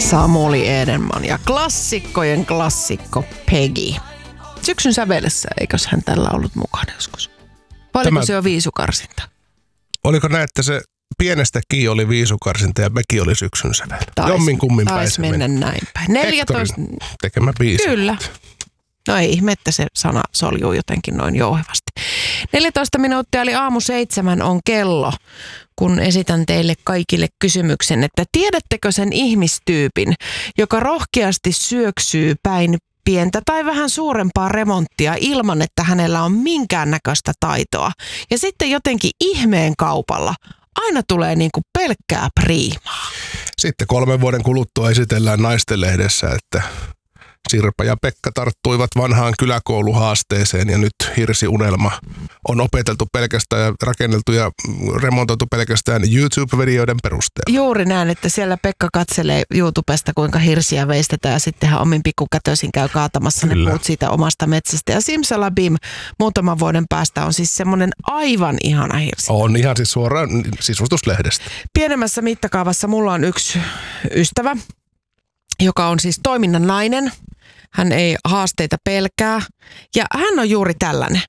Samuli Edenman ja klassikkojen klassikko Peggy. Syksyn sävelessä, eikös hän tällä ollut mukana joskus? Vai oliko se jo viisukarsinta? Oliko näin, että se pienestä Ki oli viisukarsinta ja Peggy oli syksyn sävel? Jommin kummin päin se mennä näin päin. 14... tekemä biisi. Kyllä. No ei ihme, että se sana soljuu jotenkin noin jouhevasti. 14 minuuttia eli 6:07 on kello, kun esitän teille kaikille kysymyksen, että tiedättekö sen ihmistyypin, joka rohkeasti syöksyy päin pientä tai vähän suurempaa remonttia ilman, että hänellä on minkäännäköistä taitoa. Ja sitten jotenkin ihmeen kaupalla aina tulee niin kuin pelkkää priimaa. Sitten 3 vuoden kuluttua esitellään Naistenlehdessä, että Sirpa ja Pekka tarttuivat vanhaan kyläkouluhaasteeseen ja nyt hirsiunelma on opeteltu pelkästään ja rakenneltu ja remontoitu pelkästään YouTube-videoiden perusteella. Juuri näin, että siellä Pekka katselee YouTubesta, kuinka hirsiä veistetään ja sitten hän omin pikkukätöisin käy kaatamassa ne puut siitä omasta metsästä. Ja simsalabim, muutaman vuoden päästä on siis semmoinen aivan ihana hirsi. On ihan siis suoraan sisustuslehdestä. Pienemmässä mittakaavassa mulla on yksi ystävä, joka on siis toiminnan nainen. Hän ei haasteita pelkää. Ja hän on juuri tällainen,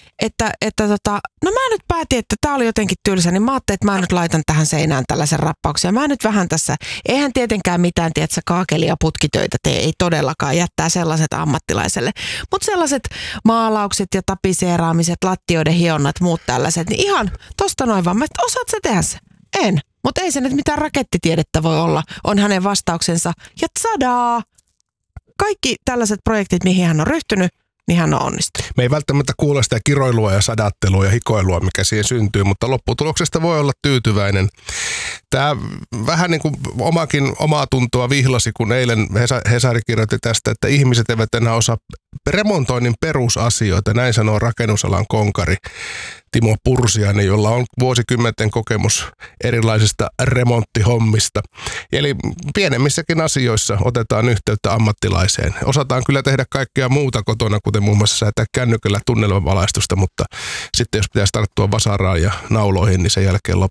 no mä nyt päätin, että tää oli jotenkin tylsä, niin mä ajattelin, että mä nyt laitan tähän seinään tällaisen rappauksen. Ja mä nyt vähän tässä, eihän tietenkään mitään, tiedätkö, kaakeli- ja putkitöitä tee, ei todellakaan, jättää sellaiset ammattilaiselle. Mutta sellaiset maalaukset ja tapiseeraamiset, lattioiden hionnat, muut tällaiset, niin ihan tosta noin vaan, että osaat sä tehdä se? En. Mutta ei se nyt mitään rakettitiedettä voi olla, on hänen vastauksensa. Ja tsadaa! Kaikki tällaiset projektit, mihin hän on ryhtynyt, niin hän on onnistunut. Me ei välttämättä kuule sitä kiroilua ja sadattelua ja hikoilua, mikä siihen syntyy, mutta lopputuloksesta voi olla tyytyväinen. Tämä vähän niin kuin omaa tuntoa vihlasi, kun eilen Hesari kirjoitti tästä, että ihmiset eivät enää osaa remontoinnin perusasioita. Näin sanoo rakennusalan konkari Timo Pursiainen, jolla on vuosikymmenten kokemus erilaisista remonttihommista. Eli pienemmissäkin asioissa otetaan yhteyttä ammattilaiseen. Osataan kyllä tehdä kaikkea muuta kotona, kuten muun muassa säätää kännykällä tunnelmavalaistusta, mutta sitten jos pitäisi tarttua vasaraan ja nauloihin, niin sen jälkeen